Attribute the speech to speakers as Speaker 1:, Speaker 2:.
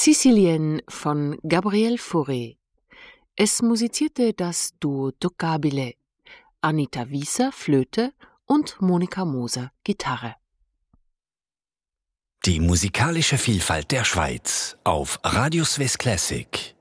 Speaker 1: Sicilien von Gabriel Fauré. Es musizierte das Duo Toccabile, Anita Wieser Flöte und Monika Moser Gitarre.
Speaker 2: Die musikalische Vielfalt der Schweiz auf Radio Swiss Classic.